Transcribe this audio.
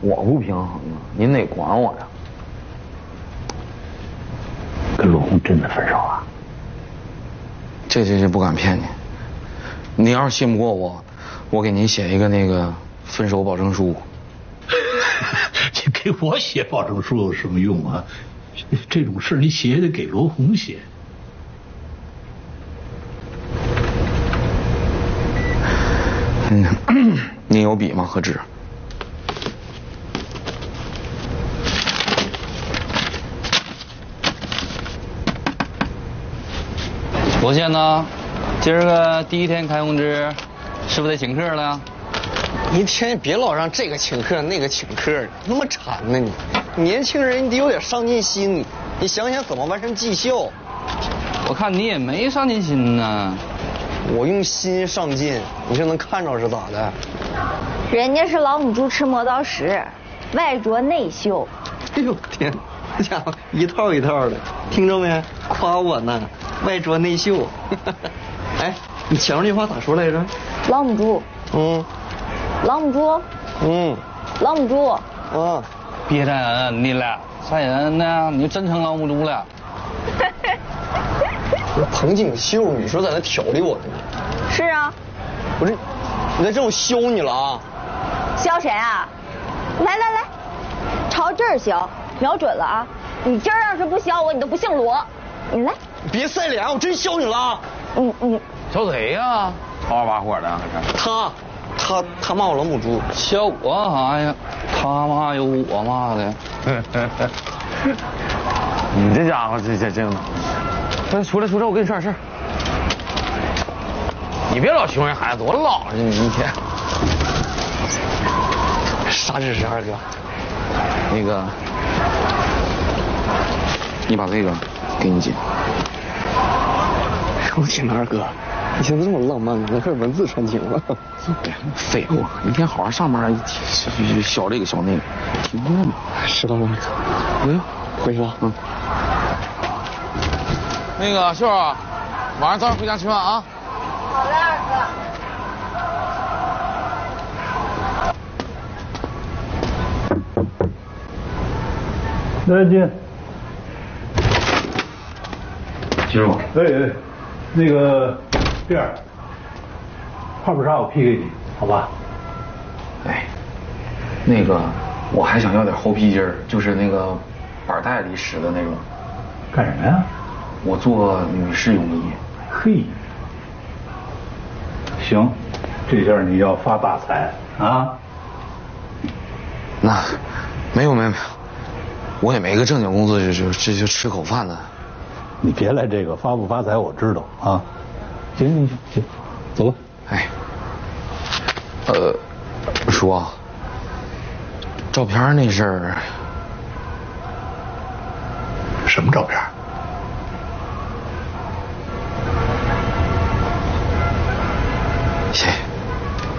我不平衡啊，您得管我呀。 跟罗红真的分手啊？ 这不敢骗你。您要是信不过我，我给您写一个那个分手保证书。 你给我写保证书有什么用啊？这种事你写也得给罗红写。 您有笔吗？和纸？ 罗先呢？今儿个第一天开工资，是不是得请客了呀？ 一天别老让这个请客那个请客，那么馋呢你？年轻人你得有点上进心，你想想怎么完成绩效。 我看你也没上进心呢。 我用心上进，你就能看着是咋的？ 人家是老母猪吃磨刀石，外拙内秀。 哎呦天，这家伙一套一套的，听着没？夸我呢，外拙内秀。哎，你前面那话咋说来着？ 老母猪。老母猪。老母猪。 别再恩你了，啥人呢？你就真成老母猪了。 彭锦绣，你说在那挑理我呢？ 是啊。 不是，你在这我削你了啊！ 削谁啊？来来来，朝这儿削，瞄准了啊！你今儿要是不削我，你都不姓罗。你来。 别塞脸，我真削你了。 削谁呀？好好把火的。 他骂我老母猪。 削我啥呀？他骂有我骂的。 你这家伙这，快出来，我跟你说点事儿。你别老熊人孩子，多老了你一天。 啥指示二哥？ 那个，你把这个给你姐。 我天哪，二哥，你现在这么浪漫，能开始文字传情了？ 废话，一天好好上班，小这个小那个，听话嘛。 知道了，二哥。回去了。 那个秀儿，晚上早点回家吃饭啊。 好嘞，二哥。来进。 进入。 那个辫儿，泡泡纱我批给你，好吧？ 哎，那个我还想要点猴皮筋儿，就是那个板带里使的那种。 干什么呀？ 我做女士泳衣。 嘿，行，这下你要发大财啊！ 那没有，我也没个正经工作，就吃口饭的。 你别来这个发不发财我知道啊。行，走吧。 哎，叔，照片那事儿。 什么照片？